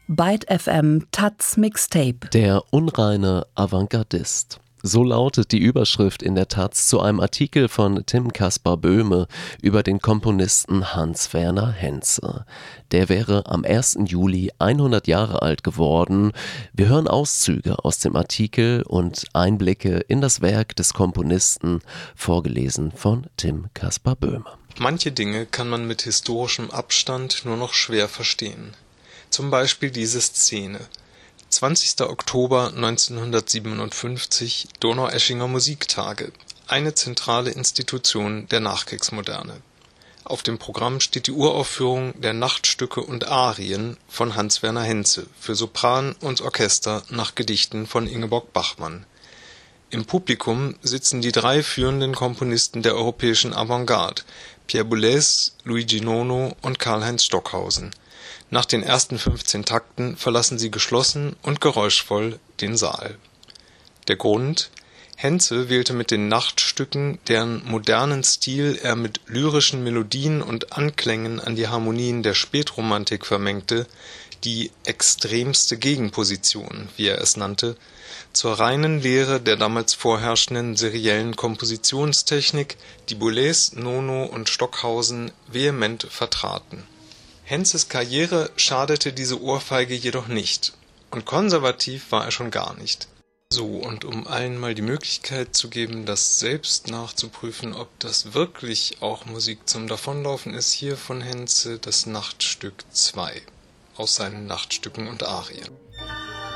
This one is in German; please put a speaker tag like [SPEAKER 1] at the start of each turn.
[SPEAKER 1] Byte FM taz Mixtape.
[SPEAKER 2] Der unreine Avantgardist. So lautet die Überschrift in der taz zu einem Artikel von Tim Caspar Böhme über den Komponisten Hans Werner Henze. Der wäre am 1. Juli 100 Jahre alt geworden. Wir hören Auszüge aus dem Artikel und Einblicke in das Werk des Komponisten, vorgelesen von Tim Caspar Böhme.
[SPEAKER 3] Manche Dinge kann man mit historischem Abstand nur noch schwer verstehen. Zum Beispiel diese Szene. 20. Oktober 1957, Donaueschinger Musiktage, eine zentrale Institution der Nachkriegsmoderne. Auf dem Programm steht die Uraufführung der Nachtstücke und Arien von Hans Werner Henze für Sopran und Orchester nach Gedichten von Ingeborg Bachmann. Im Publikum sitzen die drei führenden Komponisten der europäischen Avantgarde, Pierre Boulez, Luigi Nono und Karlheinz Stockhausen. Nach den ersten 15 Takten verlassen sie geschlossen und geräuschvoll den Saal. Der Grund: Henze wählte mit den Nachtstücken, deren modernen Stil er mit lyrischen Melodien und Anklängen an die Harmonien der Spätromantik vermengte, die extremste Gegenposition, wie er es nannte, zur reinen Lehre der damals vorherrschenden seriellen Kompositionstechnik, die Boulez, Nono und Stockhausen vehement vertraten. Henzes Karriere schadete diese Ohrfeige jedoch nicht, und konservativ war er schon gar nicht. So, und um allen mal die Möglichkeit zu geben, das selbst nachzuprüfen, ob das wirklich auch Musik zum Davonlaufen ist, hier von Henze das Nachtstück 2 aus seinen Nachtstücken und Arien.